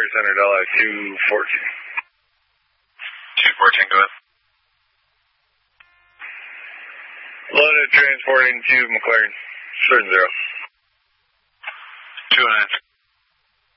Center, Delhi 214. 214, go ahead. Loaded, transporting to McLaren. Certain 0. 2.5.